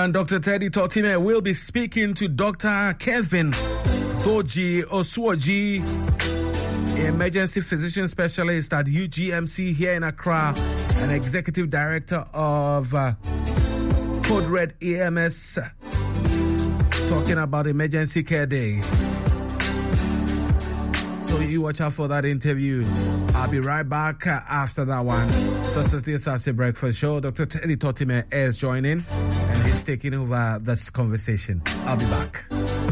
And Dr. Teddy Totime will be speaking to Dr. Kevin Doji Osuoji, emergency physician specialist at UGMC here in Accra, and executive director of Code Red EMS, talking about Emergency Care Day. So you watch out for that interview. I'll be right back after that one. This is the Asase Breakfast Show. Dr. Teddy Totime is joining, and he's taking over this conversation. I'll be back.